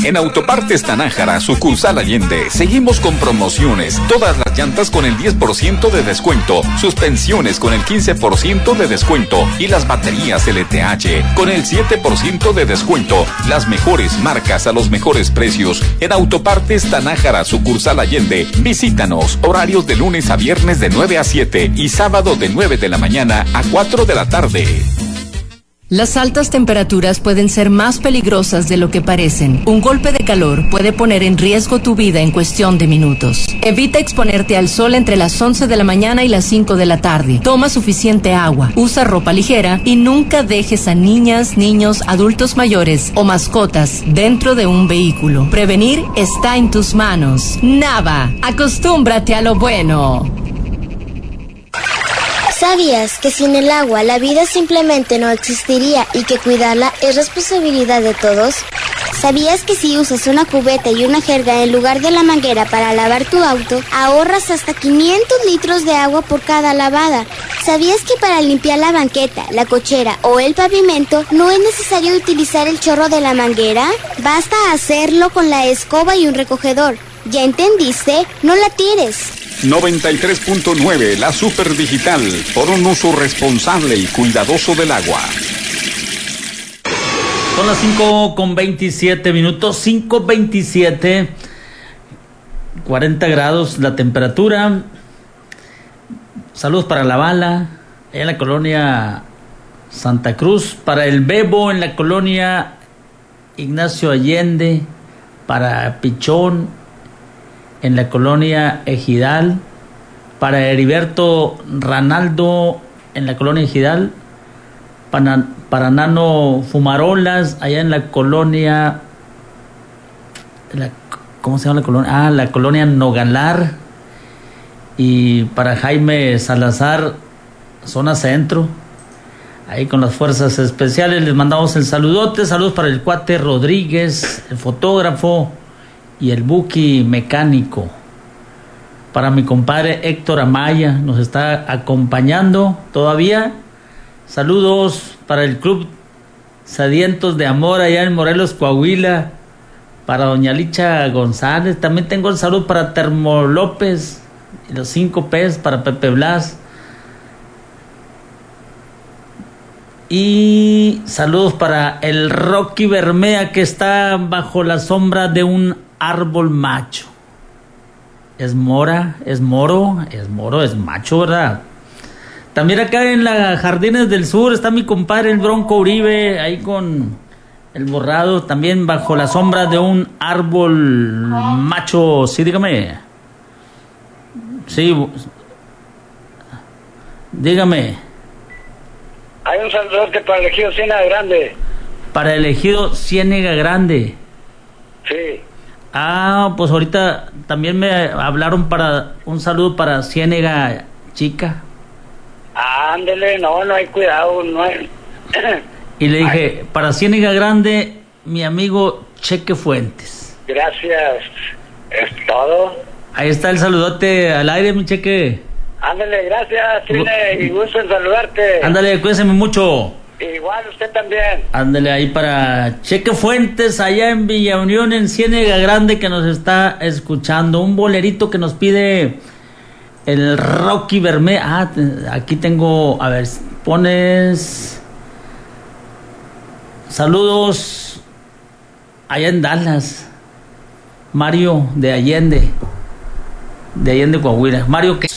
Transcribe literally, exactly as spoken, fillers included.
En Autopartes Tanájara, sucursal Allende, seguimos con promociones. Todas las llantas con el diez por ciento de descuento, suspensiones con el quince por ciento de descuento y las baterías L T H con el siete por ciento de descuento. Las mejores marcas a los mejores precios. En Autopartes Tanájara, sucursal Allende, visítanos. Horarios de lunes a viernes de nueve a siete y sábado de nueve de la mañana a cuatro de la tarde. Las altas temperaturas pueden ser más peligrosas de lo que parecen. Un golpe de calor puede poner en riesgo tu vida en cuestión de minutos. Evita exponerte al sol entre las once de la mañana y las cinco de la tarde. Toma suficiente agua, usa ropa ligera y nunca dejes a niñas, niños, adultos mayores o mascotas dentro de un vehículo. Prevenir está en tus manos. Nava, acostúmbrate a lo bueno. ¿Sabías que sin el agua la vida simplemente no existiría y que cuidarla es responsabilidad de todos? ¿Sabías que si usas una cubeta y una jerga en lugar de la manguera para lavar tu auto, ahorras hasta quinientos litros de agua por cada lavada? ¿Sabías que para limpiar la banqueta, la cochera o el pavimento no es necesario utilizar el chorro de la manguera? Basta hacerlo con la escoba y un recogedor. ¿Ya entendiste? No la tires. noventa y tres punto nueve, la Super Digital, por un uso responsable y cuidadoso del agua. Son las cinco con veintisiete minutos, cinco veintisiete, cuarenta grados la temperatura. Saludos para La Bala, en la colonia Santa Cruz, para el Bebo en la colonia Ignacio Allende, para Pichón en la colonia Ejidal, para Heriberto Ranaldo en la colonia Ejidal, para, para Nano Fumarolas allá en la colonia, la, ¿cómo se llama la colonia? Ah, la colonia Nogalar, y para Jaime Salazar, zona centro, ahí con las fuerzas especiales. Les mandamos el saludote. Saludos para el Cuate Rodríguez, el fotógrafo, y el Buki mecánico. Para mi compadre Héctor Amaya, nos está acompañando todavía. Saludos para el Club Sedientos de Amor allá en Morelos, Coahuila. Para doña Licha González. También tengo el saludo para Termo López y los cinco P's, para Pepe Blas. Y saludos para el Rocky Bermea, que está bajo la sombra de un árbol macho. Es mora, es moro, es moro, es macho, ¿verdad? También acá en la Jardines del Sur está mi compadre el Bronco Uribe, ahí con el borrado, también bajo la sombra de un árbol macho. Sí, dígame. Sí, dígame. Hay un saludote para el ejido Ciénega Grande. Para el ejido Ciénega Grande. Sí. Ah, pues ahorita también me hablaron para un saludo para Ciénega Chica. Ándele, no, no hay cuidado, no hay. Y le dije, Ay. Para Ciénega Grande, mi amigo Cheque Fuentes. Gracias, es todo. Ahí está el saludote al aire, mi Cheque. Ándale, gracias, Cine, y gusto en saludarte. Ándale, cuídeseme mucho. Igual usted también. Ándale ahí para Cheque Fuentes, allá en Villa Unión, en Ciénega Grande, que nos está escuchando. Un bolerito que nos pide el Rocky Bermea. Ah, aquí tengo, a ver, pones... Saludos allá en Dallas. Mario de Allende, de Allende, Coahuila. Mario, que